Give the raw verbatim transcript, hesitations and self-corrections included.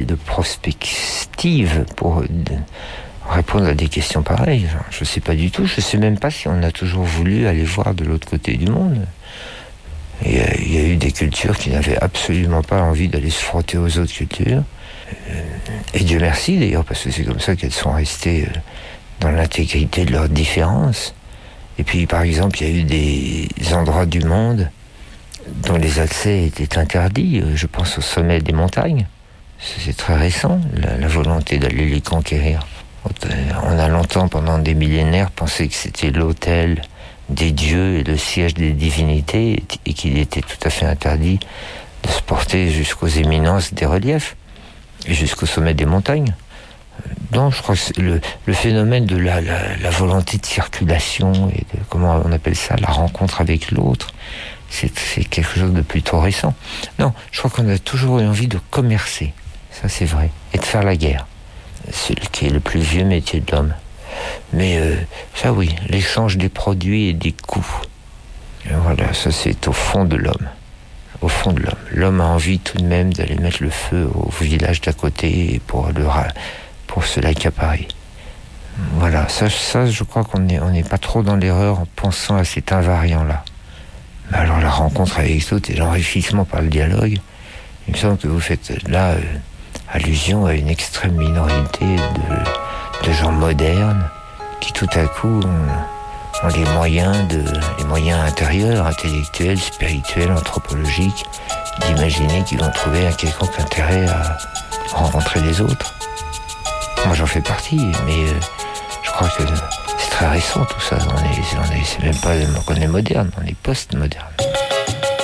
de prospective pour de, répondre à des questions pareilles. Je ne sais pas du tout. Je ne sais même pas si on a toujours voulu aller voir de l'autre côté du monde. Il y a, il y a eu des cultures qui n'avaient absolument pas envie d'aller se frotter aux autres cultures. Et Dieu merci d'ailleurs, parce que c'est comme ça qu'elles sont restées dans l'intégrité de leurs différences. Et puis par exemple, il y a eu des endroits du monde dont les accès étaient interdits. Je pense au sommet des montagnes. C'est très récent, la, la volonté d'aller les conquérir. On a longtemps, pendant des millénaires, pensé que c'était l'autel des dieux et le siège des divinités, et qu'il était tout à fait interdit de se porter jusqu'aux éminences des reliefs et jusqu'au sommet des montagnes. Donc je crois que c'est le, le phénomène de la, la, la volonté de circulation et de, comment on appelle ça, la rencontre avec l'autre, c'est, c'est quelque chose de plutôt récent. Non, je crois qu'on a toujours eu envie de commercer, ça c'est vrai, et de faire la guerre. C'est le, qui est le plus vieux métier de l'homme. Mais euh, ça oui, l'échange des produits et des coûts, et voilà, ça c'est au fond de l'homme. Au fond de l'homme. L'homme a envie tout de même d'aller mettre le feu au village d'à côté pour, le, pour se l'accaparer. Voilà, ça, ça je crois qu'on n'est on n'est pas trop dans l'erreur en pensant à cet invariant-là. Mais alors la rencontre avec l'autre et l'enrichissement par le dialogue, il me semble que vous faites là euh, allusion à une extrême minorité de, de gens modernes qui tout à coup ont, ont les moyens de, les moyens intérieurs, intellectuels, spirituels, anthropologiques, d'imaginer qu'ils vont trouver un quelconque intérêt à rencontrer les autres. Moi j'en fais partie, mais euh, je crois que c'est très récent tout ça. On est, on est, c'est même pas qu'on est moderne, on est post-moderne.